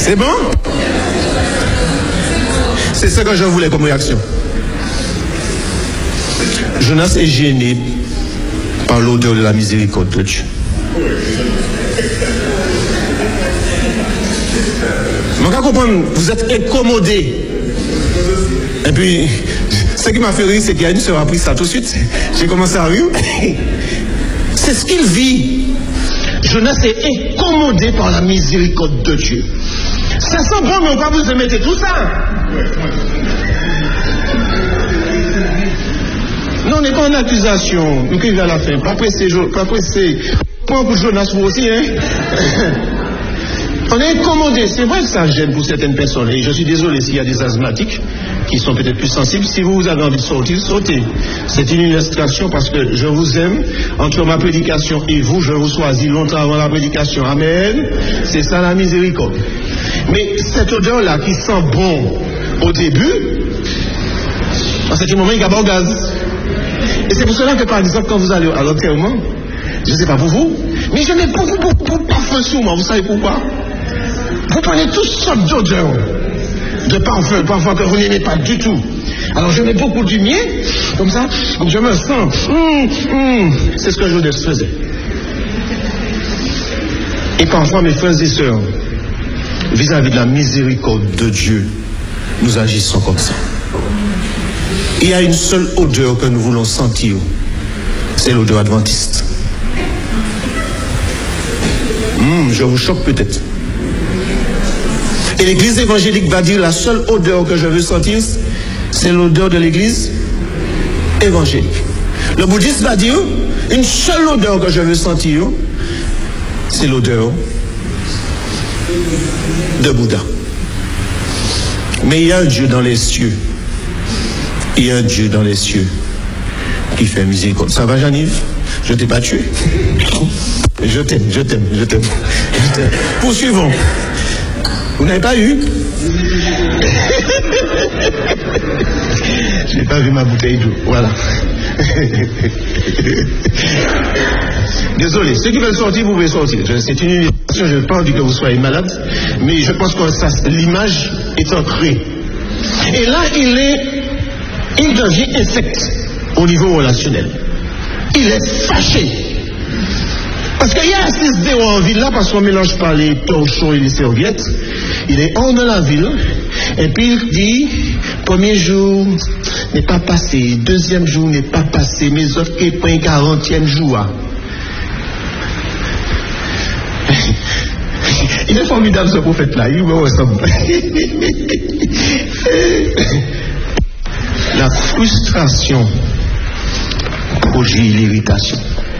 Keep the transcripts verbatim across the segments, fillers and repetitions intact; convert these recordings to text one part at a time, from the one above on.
C'est bon? C'est ça que je voulais comme réaction. Jonas est gêné par l'odeur de la miséricorde de Dieu. Je comprends, vous êtes incommodé. Et puis, ce qui m'a fait rire, c'est qu'il y a une sœur a pris ça tout de suite. J'ai commencé à rire. C'est ce qu'il vit. Jonas est incommodé par la miséricorde de Dieu. Ça sent bon, mais on va vous mettre tout ça. Non, on n'est pas en accusation. Nous qui à la fin. Pas pressé, pas pressé. Pas pour Jonas, vous aussi, hein. On est incommodé. C'est vrai que ça gêne pour certaines personnes. Et je suis désolé s'il y a des asthmatiques qui sont peut-être plus sensibles. Si vous avez envie de sortir, sautez. C'est une illustration parce que je vous aime. Entre ma prédication et vous, je vous choisis longtemps avant la prédication. Amen. C'est ça la miséricorde. Mais cette odeur-là qui sent bon au début, à ce moment, il y a bon gaz. Et c'est pour cela que, par exemple, quand vous allez à l'enterrement, je ne sais pas pour vous, mais je n'ai pas beaucoup, beaucoup de parfum sur moi. Vous savez pourquoi? Vous prenez toutes sortes d'odeurs de parfum, parfois que vous n'aimez pas du tout. Alors je mets beaucoup de mien, comme ça, je me sens. Mmh, mmh. C'est ce que Jonas faisait. Et parfois, mes frères et sœurs, vis-à-vis de la miséricorde de Dieu, nous agissons comme ça. Il y a une seule odeur que nous voulons sentir, c'est l'odeur adventiste. Mmh, je vous choque peut-être. Et l'église évangélique va dire la seule odeur que je veux sentir, c'est l'odeur de l'église évangélique. Le bouddhiste va dire une seule odeur que je veux sentir, c'est l'odeur de Bouddha. Mais il y a un Dieu dans les cieux. Il y a un Dieu dans les cieux qui fait miséricorde. Ça va, Jean-Yves? Je t'ai pas tué. Je t'aime, je t'aime, je t'aime. Poursuivons. Vous n'avez pas eu? Je n'ai pas vu ma bouteille d'eau. Voilà. Désolé, ceux qui veulent sortir, vous pouvez sortir. C'est une illustration, je n'ai pas envie que vous soyez malade, mais je pense que l'image est ancrée. Et là, il est, il devient infect au niveau relationnel. Il est fâché. Parce qu'il y a un six zéro en ville là, parce qu'on ne mélange pas les torchons et les serviettes. Il est hors de la ville, et puis il dit, premier jour n'est pas passé, deuxième jour n'est pas passé, mes autres qui prennent quarantième jour. Il est formidable ce prophète-là, il me ressemble. La frustration produit l'irritation.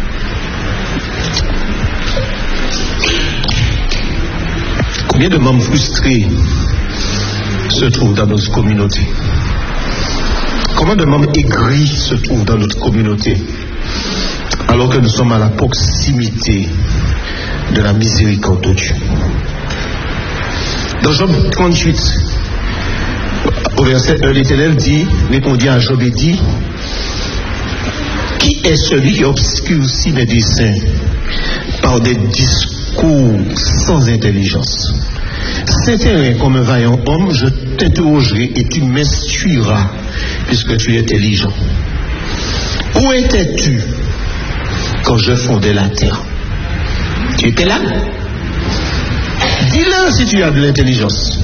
Combien de membres frustrés se trouvent dans notre communauté? Combien de membres aigris se trouvent dans notre communauté alors que nous sommes à la proximité de la miséricorde de Dieu? Dans Job trente-huit, au verset un, l'Éternel dit, répondit à Job et dit, qui est celui qui obscurcit mes desseins par des discours sans intelligence? C'est comme un vaillant homme, je t'interrogerai et tu m'instruiras, puisque tu es intelligent. Où étais-tu quand je fondais la terre? Tu étais là? Dis-le si tu as de l'intelligence.